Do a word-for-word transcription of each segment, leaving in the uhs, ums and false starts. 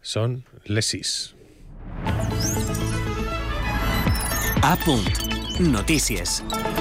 Són les sis. A punt. Notícies.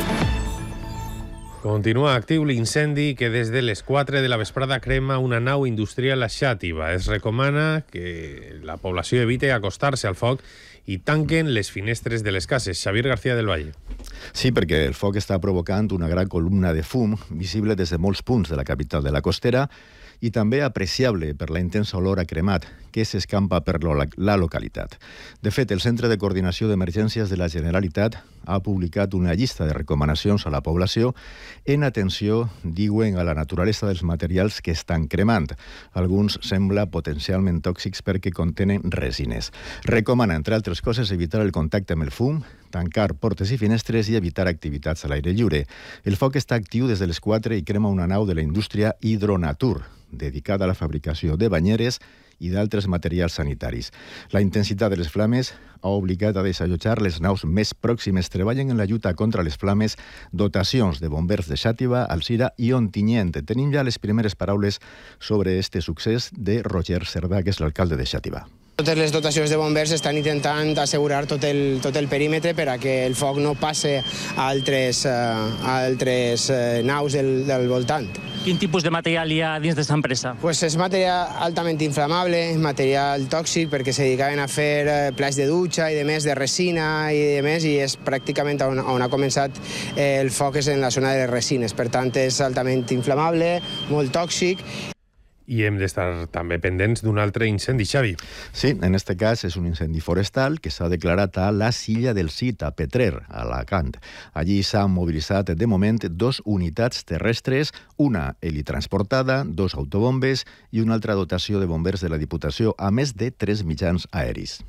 Continua actiu l'incendi que des de les quatre de la vesprada crema una nau industrial a Xàtiva. Es recomana que la població evite acostar-se al foc i tanquen les finestres de les cases. Xavier García del Valle. Sí, perquè el foc està provocant una gran columna de fum visible des de molts punts de la capital de la Costera i també apreciable per la intensa olor a cremat que s'escampa per la localitat. De fet, el Centre de Coordinació d'Emergències de la Generalitat ha publicat una llista de recomanacions a la població en atenció, diuen, a la naturalesa dels materials que estan cremant. Alguns sembla potencialment tòxics perquè contenen resines. Recomana, entre altres coses, evitar el contacte amb el fum, tancar portes i finestres i evitar activitats a l'aire lliure. El foc està actiu des de les quatre i crema una nau de la indústria Hidronatur, dedicada a la fabricació de banyeres i d'altres materials sanitaris. La intensitat de les flames ha obligat a desallotjar les naus més pròximes. Treballen en la lluita contra les flames dotacions de bombers de Xàtiva, Alzira i Ontinyent. Tenim ja les primeres paraules sobre este succés de Roger Cerdà, que és l'alcalde de Xàtiva. Totes les dotacions de bombers estan intentant assegurar tot el, tot el perímetre per a que el foc no passe a altres, a altres naus del, del voltant. Quin tipus de material hi ha dins d'aquesta empresa? Pues és material altament inflamable, material tòxic, perquè se dedicaven a fer plats de dutxa i de més, de resina i de més, i és pràcticament on, on ha començat el foc, és en la zona de les resines. Per tant, és altament inflamable, molt tòxic. I hem d'estar també pendents d'un altre incendi, Xavi. Sí, en este cas és un incendi forestal que s'ha declarat a la Silla del Cid, a Petrer, a Alacant. Allí s'han mobilitzat de moment dos unitats terrestres, una helitransportada, dos autobombes i una altra dotació de bombers de la Diputació, a més de tres mitjans aeris.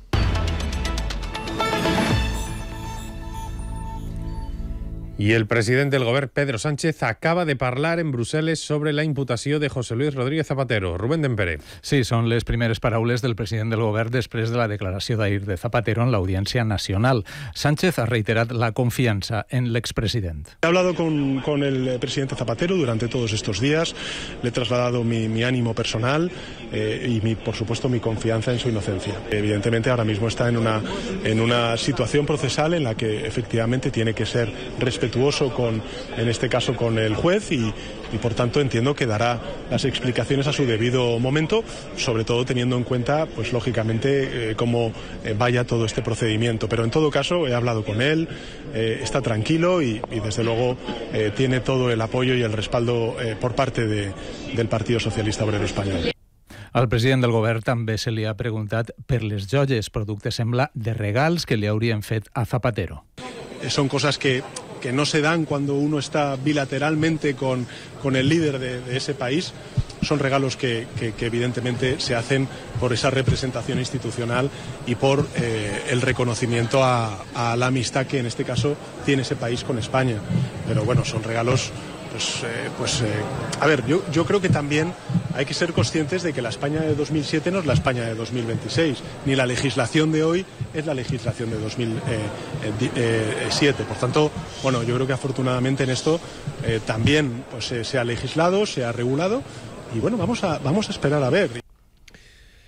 I el president del govern, Pedro Sánchez, acaba de parlar en Brussel·les sobre la imputació de José Luis Rodríguez Zapatero. Rubén Dempere. Sí, són les primeres paraules del president del govern després de la declaració d'ahir de Zapatero en l'Audiència Nacional. Sánchez ha reiterat la confianza en l'expresident. He hablado con, con el presidente Zapatero durante todos estos días, le he trasladado mi, mi ánimo personal eh, y, mi, por supuesto, mi confianza en su inocencia. Evidentemente, ahora mismo está en una, en una situación procesal en la que efectivamente tiene que ser respetuoso con, en este caso, con el juez y, y por tanto entiendo que dará las explicaciones a su debido momento, sobre todo teniendo en cuenta, pues lógicamente, eh, cómo eh, vaya todo este procedimiento. Pero en todo caso he hablado con él, eh, está tranquilo y, y desde luego eh, tiene todo el apoyo y el respaldo eh, por parte de, del Partido Socialista Obrero Español. Al president del govern també se li ha preguntat per les joies, producte sembla de regals que li haurien fet a Zapatero. Son cosas que, que no se dan cuando uno está bilateralmente con, con el líder de, de ese país. Son regalos que, que, que evidentemente se hacen por esa representación institucional y por eh, el reconocimiento a, a la amistad que en este caso tiene ese país con España. Pero bueno, son regalos... Pues, eh, pues eh, a ver, yo, yo creo que también hay que ser conscientes de que la España de dos mil siete no es la España de dos mil veintiséis, ni la legislación de hoy es la legislación de dos mil siete. Por tanto, bueno, yo creo que afortunadamente en esto eh, también pues, eh, se ha legislado, se ha regulado y bueno, vamos a, vamos a esperar a ver.